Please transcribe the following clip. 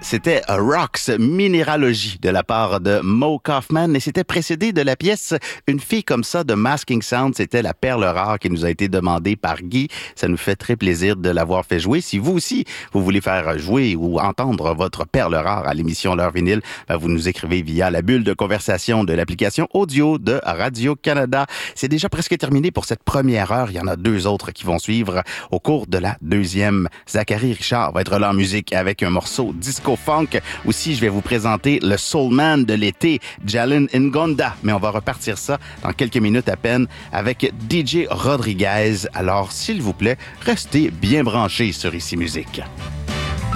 C'était Rocks Minéralogie de la part de Mo Kaufman et c'était précédé de la pièce Une fille comme ça de Masking Sound. C'était la perle rare qui nous a été demandée par Guy. Ça nous fait très plaisir de l'avoir fait jouer. Si vous aussi, vous voulez faire jouer ou entendre votre perle rare à l'émission L'Heure Vinyle, vous nous écrivez via la bulle de conversation de l'application audio de Radio-Canada. C'est déjà presque terminé pour cette première heure. Il y en a deux autres qui vont suivre au cours de la deuxième. Zachary Richard va être là en musique avec un morceau disco-funk. Aussi, je vais vous présenter le Soul Man de l'été, Jalen Ngonda. Mais on va repartir ça dans quelques minutes à peine avec DJ Rodriguez. Alors, s'il vous plaît, restez bien branchés sur Ici Musique.